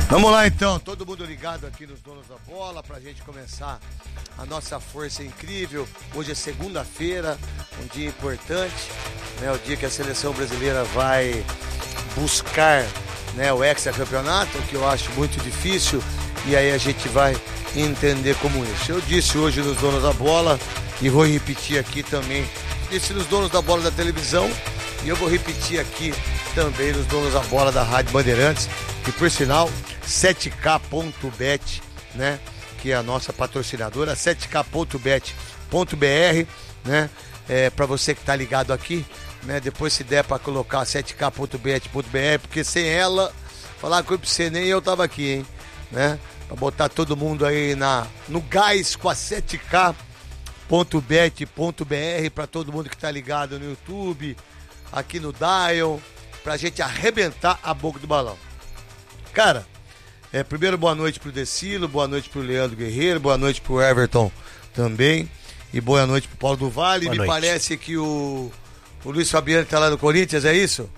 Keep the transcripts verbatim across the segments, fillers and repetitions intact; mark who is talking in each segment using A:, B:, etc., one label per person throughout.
A: Vamos lá então, todo mundo ligado aqui nos Donos da Bola pra gente começar a nossa força incrível. Hoje é segunda-feira, um dia importante, né? O dia que a seleção brasileira vai buscar, né, o hexacampeonato, que eu acho muito difícil, e aí a gente vai entender como isso. Eu disse hoje nos Donos da Bola e vou repetir aqui também, disse nos Donos da Bola da televisão e eu vou repetir aqui também nos Donos da Bola da Rádio Bandeirantes, que por sinal sete K ponto bet, né, que é a nossa patrocinadora, sete K ponto bet ponto b r, né, é, para você que tá ligado aqui, né, depois se der para colocar sete K ponto bet ponto b r, porque sem ela, falar com você, nem eu tava aqui, hein, né, para botar todo mundo aí na, no gás com a sete K ponto bet ponto b r, para todo mundo que tá ligado no YouTube, aqui no Dial, pra gente arrebentar a boca do balão. Cara, é, primeiro boa noite pro Decilo, boa noite pro Leandro Guerreiro, boa noite pro Everton também, e boa noite pro Paulo do Vale. Boa Me noite. Parece que o, o Luiz Fabiano tá lá no Corinthians, é isso?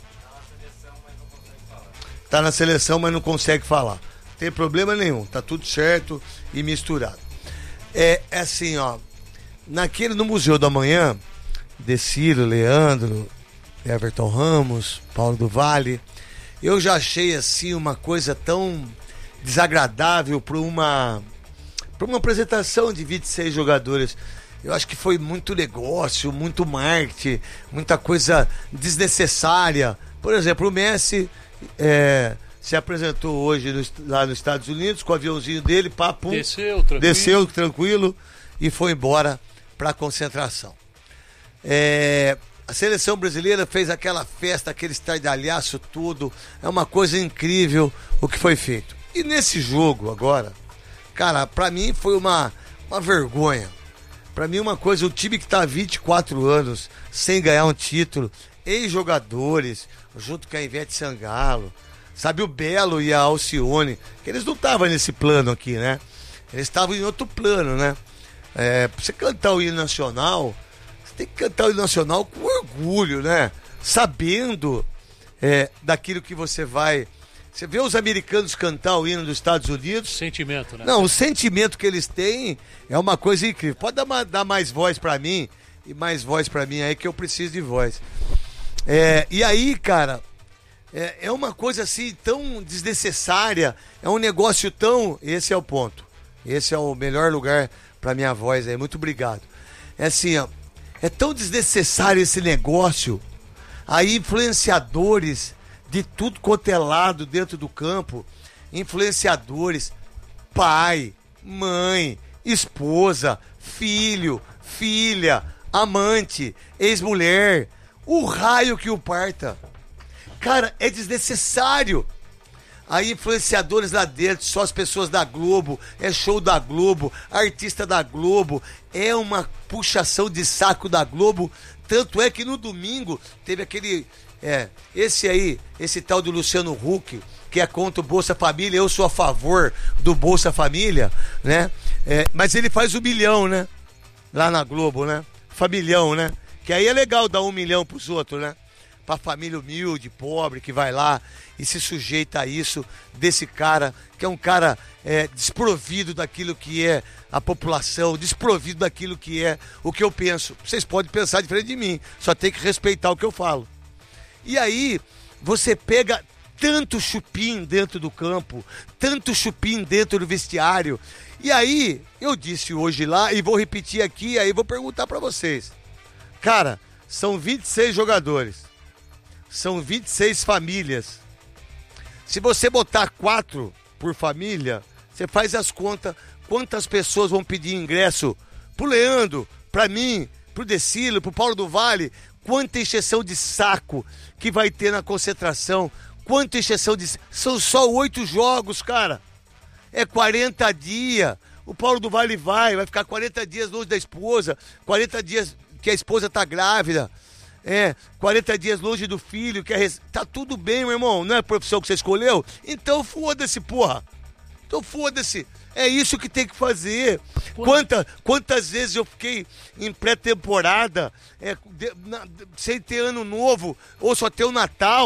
A: Tá na seleção, mas não consegue falar. Não tem problema nenhum, tá tudo certo e misturado. É, é assim, ó, naquele, no Museu da Manhã, Decilo, Leandro, Everton Ramos, Paulo do Vale, eu já achei assim uma coisa tão desagradável para uma para uma apresentação de vinte e seis jogadores. Eu acho que foi muito negócio, muito marketing, muita coisa desnecessária. Por exemplo, o Messi é, se apresentou hoje no, lá nos Estados Unidos com o aviãozinho dele, papo,
B: desceu tranquilo,
A: desceu tranquilo e foi embora para a concentração. É, a seleção brasileira fez aquela festa, aquele estardalhaço tudo. É uma coisa incrível o que foi feito. E nesse jogo agora, cara, pra mim foi uma, uma vergonha. Pra mim uma coisa, o time que tá há vinte e quatro anos sem ganhar um título, ex-jogadores, junto com a Ivete Sangalo, sabe, o Belo e a Alcione, que eles não estavam nesse plano aqui, né? Eles estavam em outro plano, né? É, pra você cantar o hino nacional, tem que cantar o hino nacional com orgulho, né? Sabendo é, daquilo que você vai... Você vê os americanos cantar o hino dos Estados Unidos...
B: Sentimento, né?
A: Não, o sentimento que eles têm é uma coisa incrível. Pode dar, uma, dar mais voz pra mim, e mais voz pra mim aí, que eu preciso de voz. É, e aí, cara, é, é uma coisa assim tão desnecessária, é um negócio tão... Esse é o ponto. Esse é o melhor lugar pra minha voz aí. Muito obrigado. É assim, ó. É tão desnecessário esse negócio. Aí influenciadores de tudo quanto é lado dentro do campo, influenciadores, pai, mãe, esposa, filho, filha, amante, ex-mulher, o raio que o parta. Cara, é desnecessário. Aí influenciadores lá dentro, só as pessoas da Globo, é show da Globo, artista da Globo, é uma puxação de saco da Globo. Tanto é que no domingo teve aquele, é, esse aí, esse tal do Luciano Huck, que é contra o Bolsa Família. Eu sou a favor do Bolsa Família, né? É, mas ele faz um milhão, né? Lá na Globo, né? Familhão, né? Que aí é legal dar um milhão pros outros, né? Pra família humilde, pobre, que vai lá e se sujeita a isso, desse cara, que é um cara é, desprovido daquilo que é a população, desprovido daquilo que é o que eu penso. Vocês podem pensar diferente de mim, só tem que respeitar o que eu falo. E aí, você pega tanto chupim dentro do campo, tanto chupim dentro do vestiário, e aí, eu disse hoje lá, e vou repetir aqui, aí vou perguntar pra vocês. Cara, são vinte e seis jogadores. São vinte e seis famílias. Se você botar quatro por família, você faz as contas, quantas pessoas vão pedir ingresso pro Leandro, pra mim, pro Decilo, pro Paulo do Vale, quanta encheção de saco que vai ter na concentração, quanta encheção de... São só oito jogos, cara. É quarenta dias. O Paulo do Vale vai, vai ficar quarenta dias longe da esposa, quarenta dias que a esposa tá grávida. É, quarenta dias longe do filho, que é res... tá tudo bem, meu irmão, não é a profissão que você escolheu? Então foda-se, porra. Então foda-se. É isso que tem que fazer. Quanta, quantas vezes eu fiquei em pré-temporada, é, de, na, sem ter ano novo, ou só ter o Natal,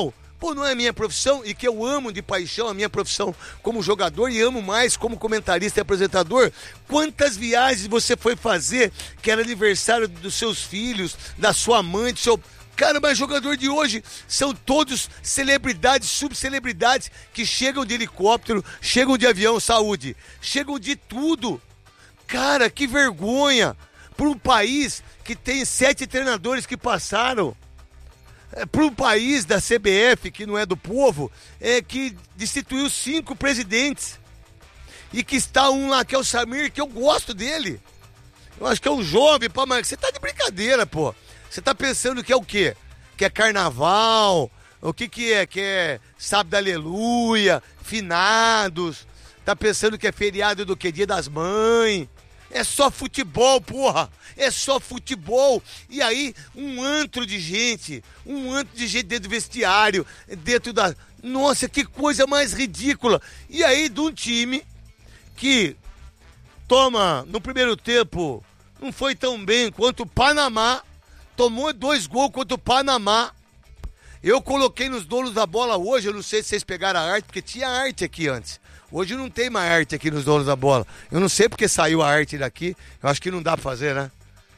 A: pô, não é a minha profissão, e que eu amo de paixão a minha profissão como jogador e amo mais como comentarista e apresentador. Quantas viagens você foi fazer que era aniversário dos seus filhos, da sua mãe, do seu... Cara, mas jogador de hoje são todos celebridades, subcelebridades que chegam de helicóptero, chegam de avião, saúde, chegam de tudo. Cara, que vergonha para um país que tem sete treinadores que passaram. É, para um país da C B F, que não é do povo, é, que destituiu cinco presidentes. E que está um lá, que é o Samir, que eu gosto dele. Eu acho que é um jovem, pô, mas você tá de brincadeira, pô. Você tá pensando que é o quê? Que é carnaval? O que que é? Que é sábado aleluia, finados? Tá pensando que é feriado do quê? Dia das Mães? É só futebol, porra! É só futebol! E aí, um antro de gente, um antro de gente dentro do vestiário, dentro da... Nossa, que coisa mais ridícula! E aí, de um time que toma, no primeiro tempo, não foi tão bem quanto o Panamá, tomou dois gols contra o Panamá. Eu coloquei nos donos da bola hoje, eu não sei se vocês pegaram a arte, porque tinha arte aqui antes. Hoje não tem mais arte aqui nos donos da bola. Eu não sei porque saiu a arte daqui, eu acho que não dá pra fazer, né?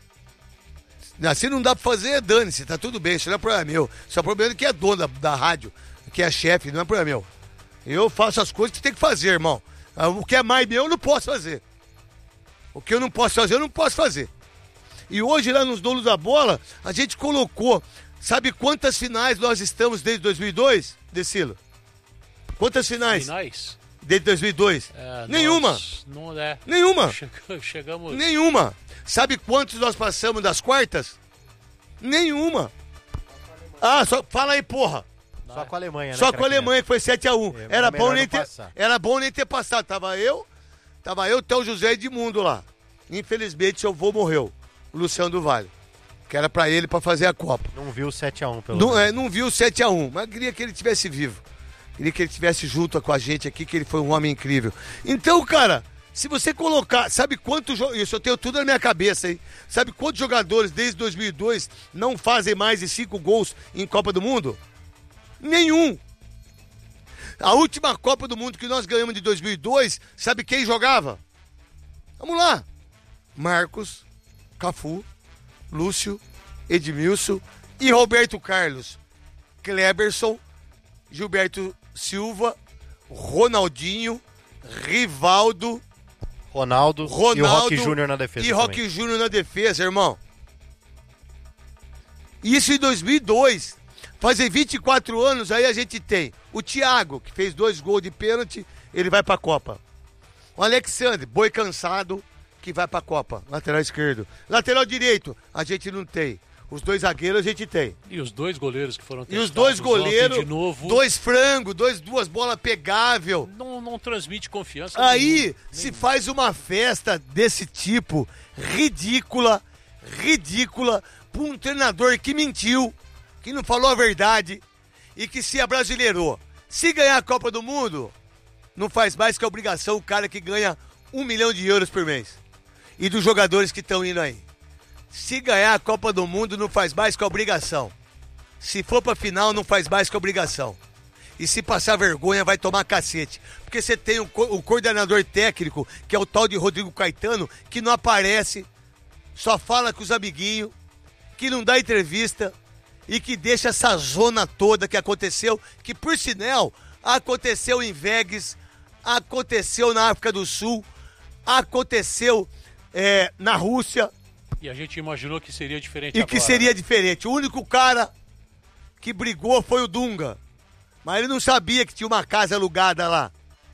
A: Se não dá pra fazer, dane-se, tá tudo bem, isso não é problema meu. Só o problema é que é dono da, da rádio, que é chefe, não é problema meu. Eu faço as coisas que tem que fazer, irmão. O que é mais meu, eu não posso fazer. O que eu não posso fazer, eu não posso fazer. E hoje lá nos donos da bola, a gente colocou, sabe quantas finais nós estamos desde dois mil e dois, Decilo? Quantas finais?
B: Finais?
A: Desde dois mil e dois?
B: É,
A: Nenhuma.
B: Nós, não é.
A: Nenhuma.
B: Chegamos...
A: Nenhuma. Sabe quantos nós passamos das quartas? Nenhuma. Ah, só fala aí, porra.
C: Só com a Alemanha, né?
A: Só com a Alemanha, que foi sete a um.
C: É,
A: era, bom nem ter,
C: passar.
A: era bom nem ter passado. Tava eu, tava eu, Théo José Edmundo lá. Infelizmente, seu avô morreu. O Luciano do Vale. Que era pra ele, pra fazer a Copa.
C: Não viu o sete a um, pelo
A: não,
C: menos.
A: é, não viu o sete a um, mas queria que ele estivesse vivo. Queria que ele estivesse junto com a gente aqui, que ele foi um homem incrível. Então, cara, se você colocar... Sabe quantos... Isso eu tenho tudo na minha cabeça, hein? Sabe quantos jogadores desde dois mil e dois não fazem mais de cinco gols em Copa do Mundo? Nenhum. A última Copa do Mundo que nós ganhamos de dois mil e dois, sabe quem jogava? Vamos lá. Marcos, Cafu, Lúcio, Edmilson e Roberto Carlos. Kleberson, Gilberto Silva, Ronaldinho, Rivaldo,
C: Ronaldo,
A: Ronaldo
C: e o Roque Júnior na defesa.
A: E Roque Júnior na defesa, irmão. Isso em dois mil e dois. Fazem vinte e quatro anos, aí a gente tem o Thiago, que fez dois gols de pênalti, ele vai pra Copa. O Alexandre, boi cansado, que vai pra Copa. Lateral esquerdo. Lateral direito, a gente não tem. Os dois zagueiros a gente tem.
B: E os dois goleiros que foram
A: E os dois goleiros,
B: de novo,
A: dois frangos, dois, duas bolas pegável.
B: Não, não transmite confiança.
A: Aí
B: nenhum,
A: se
B: nenhum.
A: faz uma festa desse tipo, ridícula, ridícula, pra um treinador que mentiu, que não falou a verdade e que se abrasileirou. Se ganhar a Copa do Mundo, não faz mais que a obrigação o cara que ganha um milhão de euros por mês. E dos jogadores que estão indo aí. Se ganhar a Copa do Mundo, não faz mais que a obrigação. Se for pra final, não faz mais que a obrigação. E se passar vergonha, vai tomar cacete. Porque você tem o, co o coordenador técnico, que é o tal de Rodrigo Caetano, que não aparece, só fala com os amiguinhos, que não dá entrevista e que deixa essa zona toda que aconteceu, que por sinal, aconteceu em Vegas, aconteceu na África do Sul, aconteceu é, na Rússia.
B: E a gente imaginou que seria diferente
A: E
B: agora.
A: que seria diferente. O único cara que brigou foi o Dunga. Mas ele não sabia que tinha uma casa alugada lá.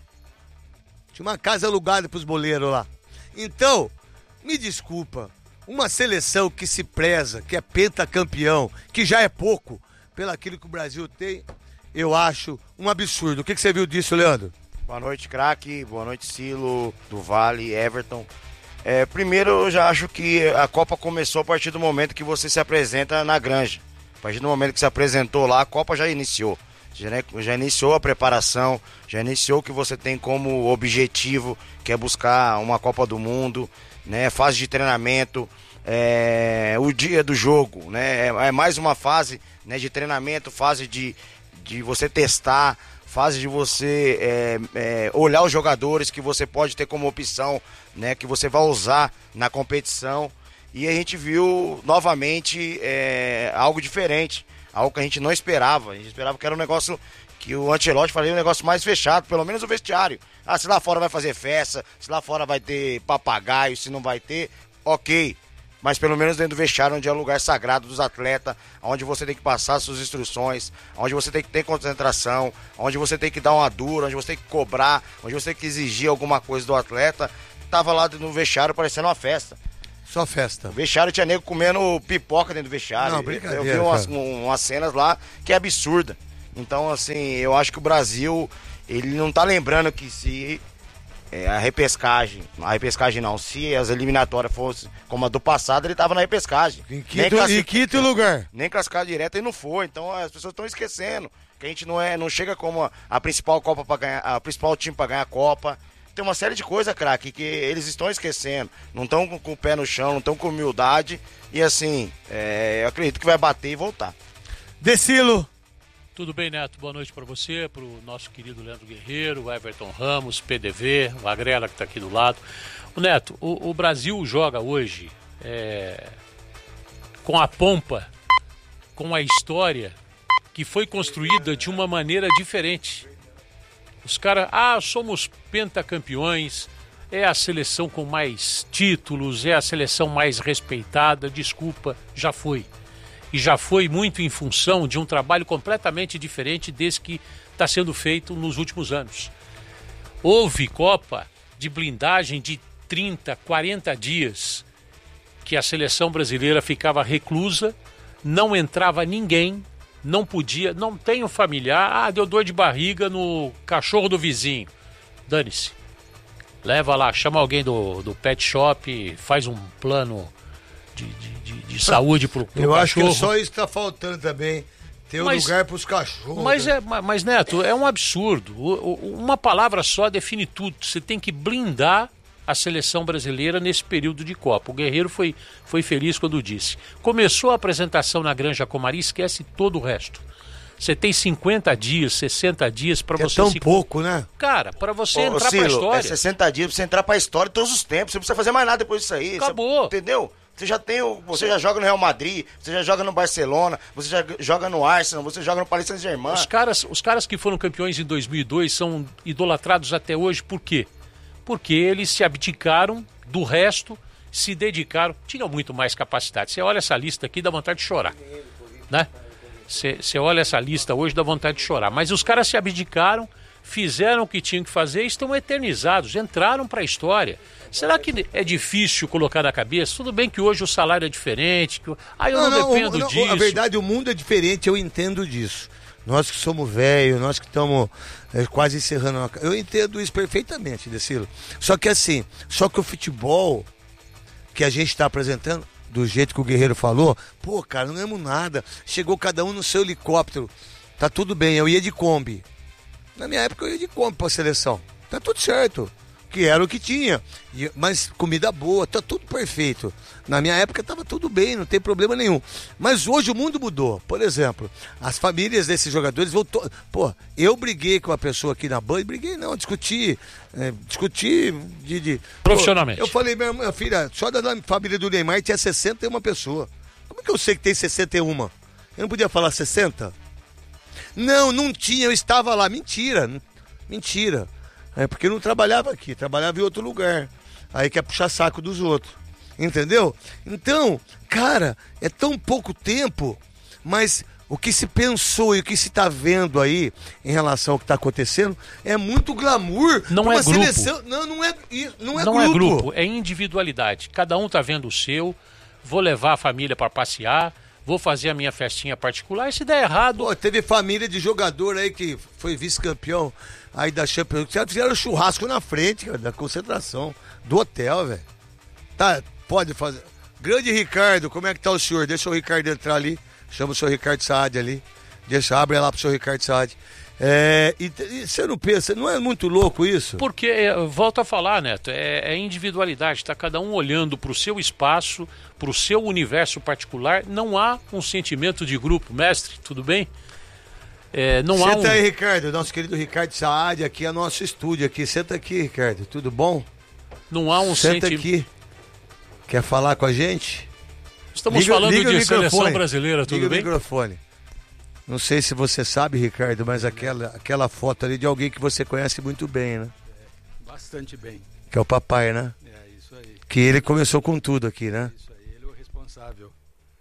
A: Tinha uma casa alugada pros boleiros lá. Então, me desculpa. Uma seleção que se preza, que é pentacampeão, que já é pouco, pelo aquilo que o Brasil tem, eu acho um absurdo. O que, que você viu disso, Leandro?
D: Boa noite, craque. Boa noite, Silo, do Vale, Everton. É, primeiro, eu já acho que a Copa começou a partir do momento que você se apresenta na granja. A partir do momento que se apresentou lá, a Copa já iniciou. Já, já iniciou a preparação, já iniciou o que você tem como objetivo, que é buscar uma Copa do Mundo, né? Fase de treinamento, é, o dia do jogo, né? É mais uma fase, né, de treinamento, fase de, de você testar, fase de você é, é, olhar os jogadores que você pode ter como opção, né, que você vai usar na competição. E a gente viu novamente é, algo diferente, algo que a gente não esperava. A gente esperava que era um negócio que o Ancelotti faria um negócio mais fechado, pelo menos o vestiário. Ah, se lá fora vai fazer festa, se lá fora vai ter papagaio, se não vai ter, ok. Mas pelo menos dentro do vestiário, onde é o lugar sagrado dos atletas, onde você tem que passar as suas instruções, onde você tem que ter concentração, onde você tem que dar uma dura, onde você tem que cobrar, onde você tem que exigir alguma coisa do atleta, tava lá no vestiário parecendo uma festa.
A: Só festa.
D: O vestiário tinha nego comendo pipoca dentro do vestiário.
A: Não, brincadeira,
D: eu vi umas,
A: cara.
D: umas cenas lá que é absurda. Então, assim, eu acho que o Brasil, ele não tá lembrando que se... É, a repescagem, a repescagem não, se as eliminatórias fossem como a do passado, ele tava na repescagem.
A: Em
D: Nem
A: quinto,
D: classi-
A: em quinto lugar.
D: Nem classificado direto ele não foi, então as pessoas estão esquecendo que a gente não é, não chega como a, a principal Copa para ganhar, a principal time para ganhar a Copa. Tem uma série de coisas, craque, que eles estão esquecendo, não estão com, com o pé no chão, não estão com humildade e assim, é, eu acredito que vai bater e voltar.
A: Decilo.
B: Tudo bem, Neto? Boa noite para você, para o nosso querido Leandro Guerreiro, o Everton Ramos, P D V, o Agrela que está aqui do lado. O Neto, o, o Brasil joga hoje é, com a pompa, com a história que foi construída de uma maneira diferente. Os caras, ah, somos pentacampeões, é a seleção com mais títulos, é a seleção mais respeitada, desculpa, já foi. E já foi muito em função de um trabalho completamente diferente desse que está sendo feito nos últimos anos. Houve Copa de blindagem de trinta, quarenta dias que a seleção brasileira ficava reclusa, não entrava ninguém, não podia, não tem um familiar, ah, deu dor de barriga no cachorro do vizinho. Dane-se. Leva lá, chama alguém do, do pet shop, faz um plano de, de, de, de saúde pro, pro
A: Eu acho que
B: cachorro.
A: só isso que tá faltando também. Ter um
B: Mas-
A: lugar pros cachorros.
B: Mas,
A: né?
B: é, ma- mas, Neto, é um absurdo. O- o- Uma palavra só define tudo. Você tem que blindar a seleção brasileira nesse período de Copa. O Guerreiro foi, foi feliz quando disse. Começou a apresentação na Granja Comari, esquece todo o resto. Você tem cinquenta dias, sessenta dias para
A: Que é
B: você
A: tão
B: se...
A: pouco, né?
B: Cara, para você
D: Ô,
B: entrar pra
D: Silo,
B: história.
D: é sessenta dias pra você entrar pra história todos os tempos. Você não precisa fazer mais nada depois disso aí.
B: Acabou.
D: Você, entendeu? Você já tem o, você já joga no Real Madrid, você já joga no Barcelona, você já joga no Arsenal, você joga no Paris Saint-Germain.
B: Os caras, os caras que foram campeões em dois mil e dois são idolatrados até hoje, por quê? Porque eles se abdicaram do resto, se dedicaram, tinham muito mais capacidade. Você olha essa lista aqui, dá vontade de chorar, né? Você você olha essa lista hoje, dá vontade de chorar. Mas os caras se abdicaram, fizeram o que tinham que fazer e estão eternizados, entraram para a história. Será que é difícil colocar na cabeça? Tudo bem que hoje o salário é diferente, que eu... ah, eu não,
A: o-
B: dependo
A: não,
B: disso.
A: A verdade, o mundo é diferente, eu entendo disso. Nós que somos velhos, nós que estamos é, quase encerrando. Uma... Eu entendo isso perfeitamente, Decilo. Só que assim, só que o futebol que a gente está apresentando, do jeito que o Guerreiro falou, pô, cara, não ganhamos nada. Chegou cada um no seu helicóptero. Tá tudo bem, eu ia de Kombi. Na minha época eu ia de Kombi pra seleção. Tá tudo certo. Que era o que tinha. E- mas comida boa, tá tudo perfeito. Na minha época tava tudo bem, não tem problema nenhum. Mas hoje o mundo mudou. Por exemplo, as famílias desses jogadores voltou. Pô, eu briguei com a pessoa aqui na Band, briguei não, discuti. É, discuti de, de-
B: Profissionalmente.
A: Pô, eu falei, minha, minha filha, só da família do Neymar tinha sessenta e uma pessoas. Como é que eu sei que tem sessenta e uma? Eu não podia falar sessenta? Não, não tinha, eu estava lá. Mentira, n- mentira. É porque eu não trabalhava aqui, trabalhava em outro lugar. Aí quer puxar saco dos outros. Entendeu? Então, cara, é tão pouco tempo, mas o que se pensou e o que se está vendo aí em relação ao que está acontecendo é muito glamour.
B: Não
A: pra
B: é
A: uma
B: grupo.
A: seleção- Não, não é isso, não é
B: não
A: grupo.
B: é grupo, é individualidade. Cada um tá vendo o seu. Vou levar a família para passear, vou fazer a minha festinha particular. E se der errado,
A: Pô, teve família de jogador aí que foi vice-campeão aí da Champions League. Já fizeram churrasco na frente, cara, da concentração, do hotel, velho. Tá, pode fazer. Grande Ricardo, como é que tá o senhor? Deixa o Ricardo entrar ali. Chama o senhor Ricardo Saad ali. Deixa, abre lá pro senhor Ricardo Saad. É, e, e você não pensa, não é muito louco isso?
B: porque, eu volto a falar, Neto, é, é individualidade. Está cada um olhando para o seu espaço, para o seu universo particular. Não há um sentimento de grupo. Mestre, tudo bem? É, não há
A: Senta
B: um...
A: aí, Ricardo. Nosso querido Ricardo Saad, aqui é nosso estúdio aqui. Senta aqui, Ricardo. Tudo bom?
B: Não há um
A: Senta
B: senti...
A: aqui. Quer falar com a gente?
B: Estamos
A: Liga-
B: falando
A: liga o
B: de seleção
A: microfone.
B: brasileira, tudo
A: Liga
B: bem?
A: o microfone. Não sei se você sabe, Ricardo, mas aquela, aquela foto ali de alguém que você conhece muito bem, né?
E: Bastante bem.
A: Que é o papai, né?
E: É isso aí.
A: Que ele começou com tudo aqui, né?
E: Isso aí. Ele é o responsável.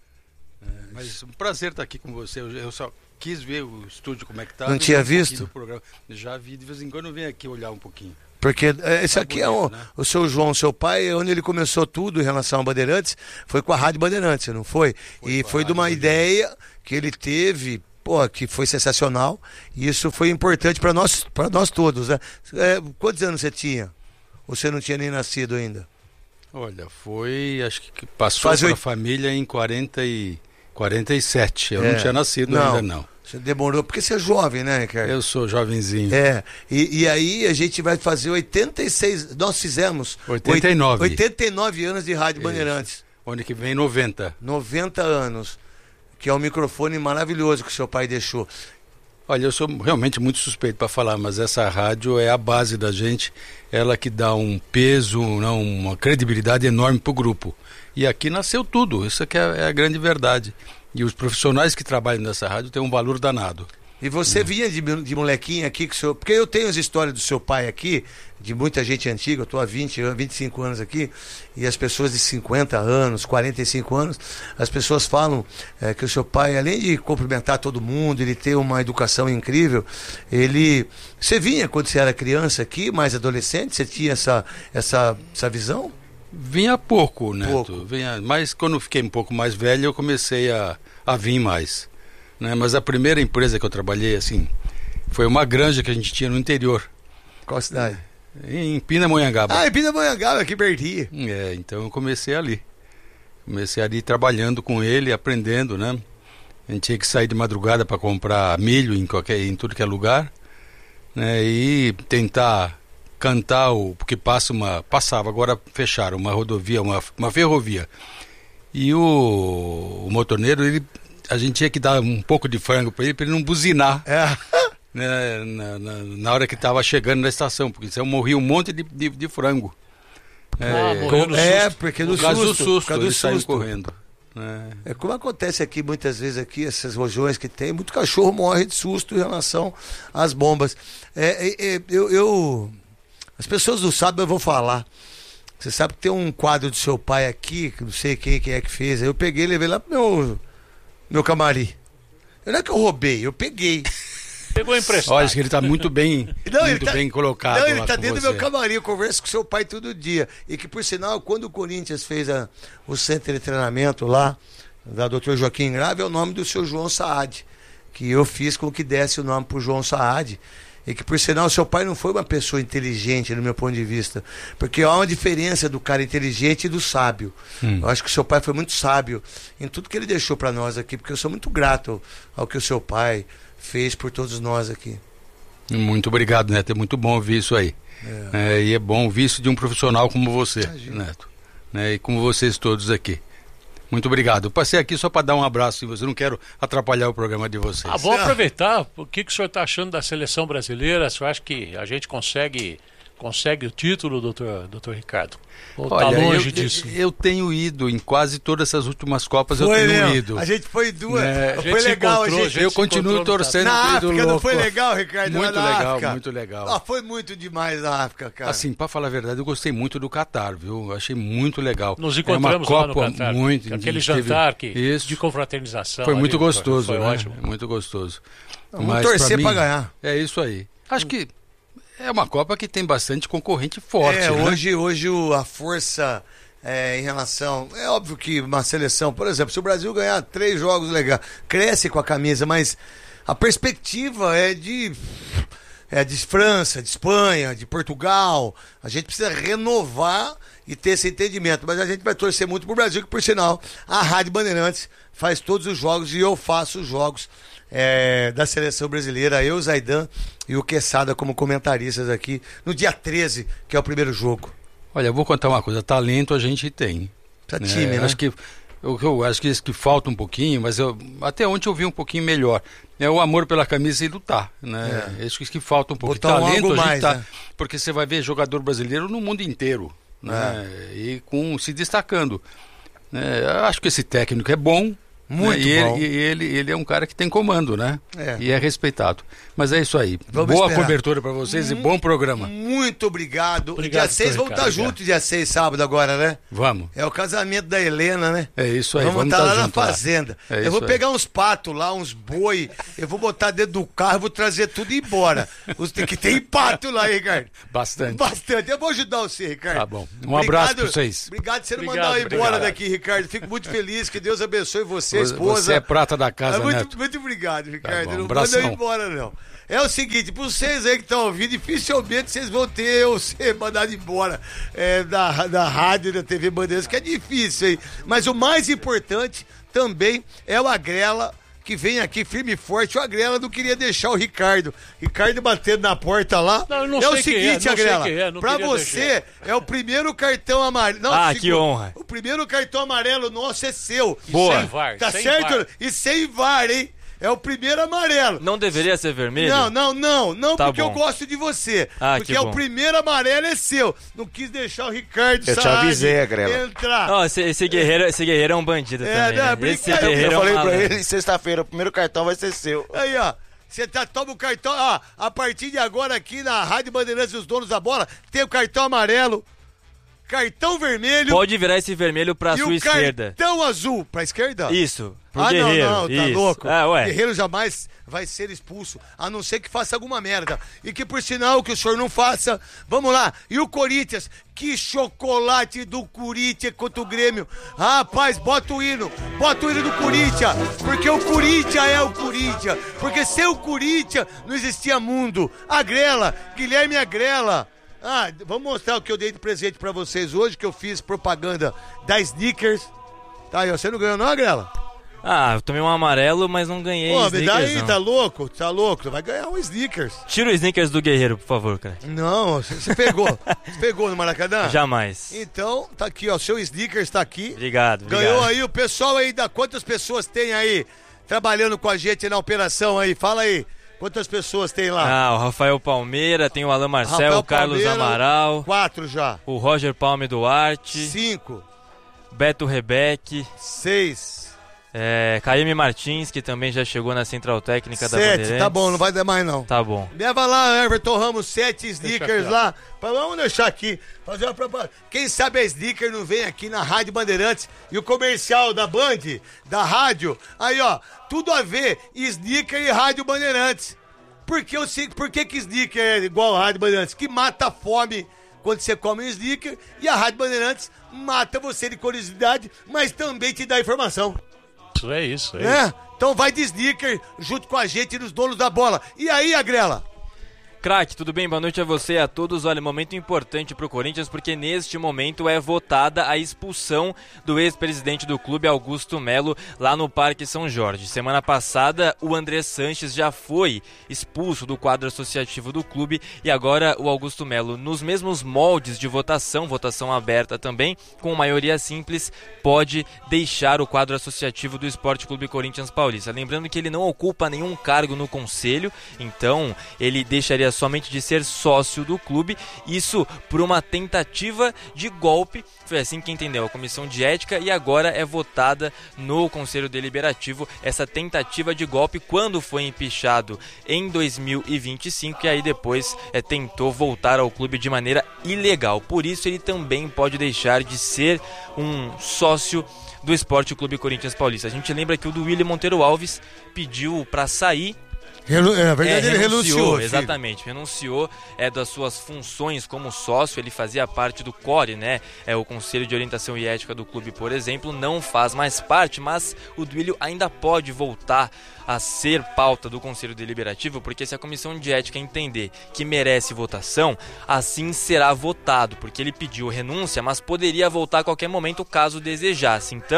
E: É, mas é um prazer estar aqui com você. Eu, eu só quis ver o estúdio como é que tá.
A: Não
E: ver
A: tinha
E: um pouquinho
A: visto?
E: do programa. Já vi, de vez em quando eu venho aqui olhar um pouquinho.
A: Porque é, esse
E: Tá
A: aqui é
E: bonito,
A: o,
E: né?
A: o seu João, seu pai, onde ele começou tudo em relação a Bandeirantes, foi com a Rádio Bandeirantes, não foi?
E: Foi
A: E
E: com a
A: foi de uma
E: Rádio
A: ideia que ele teve, pô, que foi sensacional, e isso foi importante para nós, para nós todos, né? É, quantos anos você tinha? Ou você não tinha nem nascido ainda?
E: Olha, foi, acho que passou
A: Faz
E: para a
A: oit-
E: família em quarenta e, quarenta e sete. Eu
A: É.
E: não tinha nascido
A: Não.
E: ainda não.
A: Você demorou, porque você é jovem, né, Ricardo?
E: Eu sou jovenzinho.
A: É, e, e aí a gente vai fazer oitenta e seis, nós fizemos
E: oitenta e nove.
A: oit- oitenta e nove anos de Rádio Bandeirantes.
E: Onde que vem noventa.
A: noventa anos, que é um microfone maravilhoso que o seu pai deixou.
E: Olha, eu sou realmente muito suspeito para falar, mas essa rádio é a base da gente, ela que dá um peso, não, uma credibilidade enorme para o grupo. E aqui nasceu tudo, isso aqui é, é a grande verdade. E os profissionais que trabalham nessa rádio têm um valor danado.
A: E você vinha de, de molequinho aqui, que o seu, porque eu tenho as histórias do seu pai aqui, de muita gente antiga, eu estou há vinte, vinte e cinco anos aqui, e as pessoas de cinquenta anos, quarenta e cinco anos, as pessoas falam é, que o seu pai, além de cumprimentar todo mundo, ele ter uma educação incrível, ele... Você vinha quando você era criança aqui, mais adolescente, você tinha essa, essa, essa visão?
E: Vinha pouco, Neto.
A: Pouco.
E: Vinha, mas quando eu fiquei um pouco mais velho, eu comecei a, a vir mais. Né? Mas a primeira empresa que eu trabalhei, assim, foi uma granja que a gente tinha no interior,
A: Qual cidade?
E: em Pindamonhangaba.
A: Ah, em Pindamonhangaba, aqui pertinho.
E: É, então eu comecei ali. Comecei ali trabalhando com ele, aprendendo, né? A gente tinha que sair de madrugada para comprar milho em, qualquer, em tudo que é lugar, né? E tentar cantar o... Porque passa uma, passava, agora fecharam uma rodovia, uma, uma ferrovia. E o, o motorneiro, ele, a gente tinha que dar um pouco de frango para ele, para ele não buzinar.
A: É.
E: Né, na, na, na hora que estava chegando na estação, porque senão morria um monte de, de, de frango.
B: Ah,
E: É,
B: morreu no
A: É,
B: susto.
A: porque no
E: por causa
A: susto,
E: do susto,
A: por causa do
E: eles saíram
A: susto.
E: correndo. né?
A: É como acontece aqui muitas vezes aqui, essas regiões que tem, muito cachorro morre de susto em relação às bombas. É, é, é, eu, eu- as pessoas não sabem, eu vou falar. Você sabe que tem um quadro do seu pai aqui, que não sei quem, quem é que fez. Aí eu peguei e levei lá pro meu, meu camarim. Não é que eu roubei, eu peguei.
B: Pegou emprestado.
E: Olha, acho que ele está muito bem,
A: Não, ele
E: muito
A: tá-
E: bem colocado.
A: Não, ele
E: lá
A: tá
E: com
A: dentro do
E: você.
A: meu camarim, eu converso com seu pai todo dia. E que, por sinal, quando o Corinthians fez a- o centro de treinamento lá, da doutor Joaquim Grave, é o nome do seu João Saad. Que eu fiz com que desse o nome pro João Saad. E que, por sinal, seu pai não foi uma pessoa inteligente, no meu ponto de vista. Porque há uma diferença do cara inteligente e do sábio.
E: Hum.
A: Eu acho que o seu pai foi muito sábio em tudo que ele deixou para nós aqui, porque eu sou muito grato ao que o seu pai fez por todos nós aqui.
E: Muito obrigado, Neto. É muito bom ouvir isso aí.
A: É.
E: É, e é bom ouvir isso de um profissional como você,
A: Imagina.
E: Neto. Né, e como vocês todos aqui. Muito obrigado. Eu passei aqui só para dar um abraço em você. Não quero atrapalhar o programa de vocês.
B: Ah, vamos aproveitar. O que, que o senhor está achando da seleção brasileira? O senhor acha que a gente consegue, consegue o título, doutor, doutor Ricardo? Ou está
E: Olha,
B: longe
E: eu,
B: disso?
E: eu, eu tenho ido em quase todas essas últimas Copas, eu
A: Foi
E: tenho
A: mesmo.
E: ido.
A: A gente foi duas.
E: Né?
B: A gente
A: Foi
B: se
A: legal, a
B: encontrou,
A: gente.
B: gente
E: Eu
B: se
E: continuo
B: encontrou no
E: torcendo
A: Na
E: pro ídolo
A: África não
E: louco.
A: foi legal, Ricardo?
E: Muito
A: Na
E: legal,
A: África.
E: muito legal.
A: Ah, foi muito demais na África, cara.
E: Assim, para falar a verdade, eu gostei muito do Catar, viu? Eu achei muito legal.
B: Nos
E: É uma
B: encontramos lá no
E: Copa
B: Catar.
E: muito
B: Aquele
E: teve-
B: jantar que,
E: Isso.
B: de confraternização.
E: Foi
B: ali,
E: muito gostoso,
B: Foi, foi
E: né?
B: ótimo.
E: Muito gostoso.
A: Vamos
E: Mas
A: torcer
E: mim,
A: pra ganhar.
E: É isso aí. Acho que é uma Copa que tem bastante concorrente forte,
A: é,
E: né?
A: hoje, hoje o- a força é, em relação... É óbvio que uma seleção, por exemplo, se o Brasil ganhar três jogos legais, cresce com a camisa, mas a perspectiva é de... É de França, de Espanha, de Portugal. A gente precisa renovar e ter esse entendimento. Mas a gente vai torcer muito pro Brasil, que por sinal, a Rádio Bandeirantes faz todos os jogos e eu faço os jogos é, da seleção brasileira. Eu, Zaidan e o Quesada como comentaristas aqui no dia treze, que é o primeiro jogo.
E: Olha, eu vou contar uma coisa. Talento a gente tem.
A: Tá
E: né?
A: time, né?
E: Acho que Eu, eu acho que isso que falta um pouquinho, mas eu, até ontem eu vi um pouquinho melhor. É o amor pela camisa e lutar, né? É. Acho que isso que falta um pouco.
A: Botar um
E: talento
A: algo
E: a gente
A: mais,
E: tá,
A: né?
E: porque você vai ver jogador brasileiro no mundo inteiro, né?
A: É.
E: E com se destacando. É, eu acho que esse técnico é bom.
A: Muito
E: né? e
A: bom.
E: Ele, e ele, ele é um cara que tem comando, né?
A: É.
E: E é respeitado. Mas é isso aí.
A: Vamos
E: Boa
A: esperar.
E: cobertura para vocês hum, e bom programa.
A: Muito obrigado.
B: Obrigado,
A: dia seis vamos estar juntos, dia seis, sábado agora, né?
E: Vamos.
A: É o casamento da Helena, né?
E: É isso aí.
A: Vamos
E: Vamos
A: estar
E: tá
A: lá na
E: junto lá.
A: fazenda.
E: É
A: eu vou
E: isso
A: pegar
E: aí.
A: uns patos lá, uns boi. Eu vou botar dentro do carro e vou trazer tudo embora. Os, que tem pato lá, Ricardo.
E: Bastante.
A: Bastante. Eu vou ajudar você, Ricardo.
E: Tá bom. Um abraço pra vocês.
A: Obrigado por você não
B: Obrigado,
A: mandar eu embora
B: obrigado.
A: daqui, Ricardo. Fico muito feliz. Que Deus abençoe você, a
E: Você
A: esposa.
E: é prata da casa,
A: Ah, muito,
E: Neto.
A: muito obrigado, Ricardo.
E: bom,
A: não
E: abração.
A: manda eu embora, não. É o seguinte, para vocês aí que estão ouvindo, dificilmente vocês vão ter eu ser mandado embora é, da, da rádio, da T V Bandeirantes, que é difícil, hein? Mas o mais importante também é o Agrela, que vem aqui firme e forte. O Agrela não queria deixar o Ricardo. Ricardo batendo na porta lá.
B: Não, eu não
A: é
B: sei
A: o
B: quem
A: seguinte,
B: é, não sei
A: Agrela,
B: quem é, não
A: pra
B: queria
A: você é o primeiro cartão amarelo. Não,
F: Ah,
A: fico-
F: que honra.
A: O primeiro cartão amarelo nosso é seu.
F: Boa.
B: Sem V A R,
A: Tá
B: sem
A: certo?
B: V A R.
A: E sem V A R, hein? É o primeiro amarelo.
F: Não deveria ser vermelho?
A: Não, não, não, não,
F: Tá
A: porque eu
F: bom.
A: gosto de você.
F: Ah,
A: porque
F: que
A: é o
F: bom.
A: primeiro amarelo é seu. Não quis deixar o Ricardo
D: Eu te
A: Saad
D: avisei, Agrela.
A: entrar.
F: Não, esse, esse, guerreiro, esse guerreiro é um bandido
A: É,
F: também.
A: não,
F: né?
A: brincadeira.
F: Esse
A: Eu
F: guerreiro
D: Eu
F: é um
D: falei pra
F: malandro.
D: ele, sexta-feira, o primeiro cartão vai ser seu.
A: Aí, ó. Você tá, toma o cartão. Ó, a partir de agora aqui na Rádio Bandeirantes dos Donos da Bola, tem o cartão amarelo, cartão vermelho
F: Pode virar esse vermelho pra
A: e
F: sua
A: o
F: esquerda.
A: cartão azul. Pra esquerda?
F: Isso, pro
A: Ah,
F: guerreiro.
A: não, não, tá
F: Isso.
A: louco.
F: Ah, ué.
A: Guerreiro jamais vai ser expulso, a não ser que faça alguma merda. E que, por sinal, que o senhor não faça. Vamos lá. E o Corinthians? Que chocolate do Corinthians contra o Grêmio. Rapaz, bota o hino. Bota o hino do Corinthians. Porque o Corinthians é o Corinthians. Porque sem o Corinthians não existia mundo. Agrela, Guilherme Agrela. Ah, vamos mostrar o que eu dei de presente pra vocês hoje, que eu fiz propaganda da Snickers. Tá aí, ó. Você não ganhou não, Agrela?
F: Ah, eu tomei um amarelo, mas não ganhei
A: Pô, me dá
F: sneakers,
A: aí,
F: não.
A: tá louco? Tá louco? Você vai ganhar um Snickers.
F: Tira o sneakers do guerreiro, por favor, cara.
A: Não, você você pegou. Você pegou no Maracanã?
F: Jamais.
A: Então, tá aqui, ó. Seu Snickers tá aqui.
F: Obrigado, obrigado.
A: Ganhou aí o pessoal aí da. Quantas pessoas tem aí trabalhando com a gente na operação aí? Fala aí. Quantas pessoas tem lá?
F: Ah, o Rafael Palmeira, tem o Alan Marcel,
A: Rafael
F: o Carlos
A: Palmeira,
F: Amaral,
A: Quatro já.
F: o Roger Palme Duarte,
A: Cinco.
F: Beto Rebeck,
A: Seis.
F: é, Caíme Martins, que também já chegou na Central Técnica da
A: Sete.
F: Bandeirantes.
A: Tá bom, não vai dar mais não.
F: Tá bom.
A: Leva lá, Everton Ramos, sete Snickers
B: aqui, ó.
A: lá. Pra- Vamos deixar aqui. Fazer uma propaganda. Quem sabe a Snicker não vem aqui na Rádio Bandeirantes e o comercial da Band, da rádio. Aí, ó, tudo a ver. Snicker e Rádio Bandeirantes. Por que, eu sei, por que que Snicker é igual a Rádio Bandeirantes? Que mata a fome quando você come um Snicker. E a Rádio Bandeirantes mata você de curiosidade, mas também te dá informação.
B: Isso é isso, é isso.
A: Né? Então vai de Snicker junto com a gente nos Donos da Bola. E aí, Agrela?
F: Craque, tudo bem? Boa noite a você e a todos. Olha, momento importante pro Corinthians, porque neste momento é votada a expulsão do ex-presidente do clube, Augusto Melo, lá no Parque São Jorge. Semana passada, o André Sanches já foi expulso do quadro associativo do clube e agora o Augusto Melo, nos mesmos moldes de votação, votação aberta também, com maioria simples, pode deixar o quadro associativo do Esporte Clube Corinthians Paulista. Lembrando que ele não ocupa nenhum cargo no conselho, então ele deixaria somente de ser sócio do clube, isso por uma tentativa de golpe, foi assim que entendeu a comissão de ética e agora é votada no Conselho Deliberativo essa tentativa de golpe quando foi empichado em dois mil e vinte e cinco e aí depois é, tentou voltar ao clube de maneira ilegal, por isso ele também pode deixar de ser um sócio do Esporte Clube Corinthians Paulista. A gente lembra que o do William Monteiro Alves pediu para sair.
A: Renu... É, na verdade,
F: É,
A: ele renunciou. filho.
F: exatamente, renunciou é, das suas funções como sócio, ele fazia parte do C O R E, né? É, o Conselho de Orientação e Ética do clube, por exemplo, não faz mais parte, mas o Duílio ainda pode voltar a ser pauta do Conselho Deliberativo, porque se a Comissão de Ética entender que merece votação, assim será votado, porque ele pediu renúncia, mas poderia voltar a qualquer momento caso desejasse. Então,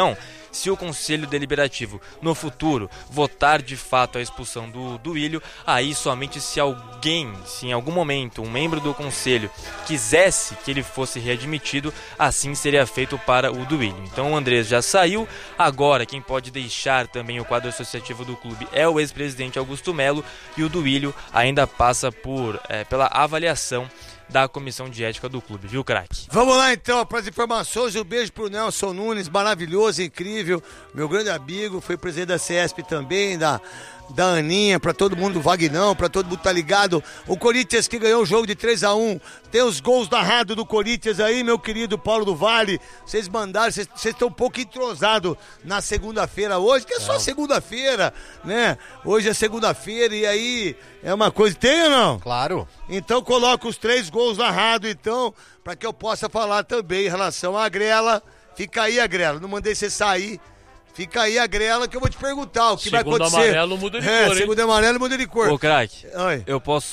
F: Se o Conselho Deliberativo, no futuro, votar de fato a expulsão do Duílio, aí somente se alguém, se em algum momento um membro do Conselho quisesse que ele fosse readmitido, assim seria feito para o Duílio. Então o Andrés já saiu, agora quem pode deixar também o quadro associativo do clube é o ex-presidente Augusto Melo, e o Duílio ainda passa por, é, pela avaliação da comissão de ética do clube, viu, craque?
A: Vamos lá então para as informações. Um beijo pro Nelson Nunes, maravilhoso, incrível, meu grande amigo, foi presidente da C E S P também, da, da Aninha, para todo mundo, do Vagnão, para todo mundo tá ligado. O Corinthians que ganhou o jogo de três a um, tem os gols narrados do Corinthians aí, meu querido Paulo do Vale. Vocês mandaram, vocês estão um pouco entrosados na segunda-feira hoje, que é só segunda-feira, né? Hoje é segunda-feira e aí é uma coisa, tem ou não?
C: Claro.
A: Então coloca os três gols narrados, então, para que eu possa falar também em relação à Grela. Fica aí a Grela, não mandei você sair. Fica aí a Grela que eu vou te perguntar o que
B: Segundo
A: vai acontecer.
B: amarelo muda de
A: é,
B: cor, hein?
A: Segundo amarelo muda de cor.
F: Ô, craque,
A: Oi.
F: eu posso